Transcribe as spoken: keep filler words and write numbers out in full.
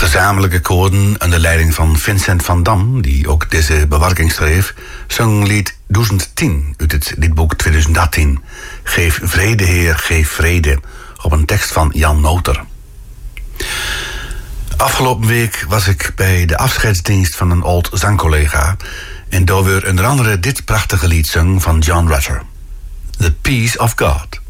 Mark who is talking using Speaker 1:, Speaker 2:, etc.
Speaker 1: gezamenlijke koren onder leiding van Vincent van Dam, die ook deze bewerking schreef, zong lied duizend tien uit het liedboek twintig dertien. Geef vrede, Heer, geef vrede, op een tekst van Jan Noter. Afgelopen week was ik bij de afscheidsdienst van een oud zangcollega en daar weer onder andere dit prachtige lied zong van John Rutter. The Peace of God.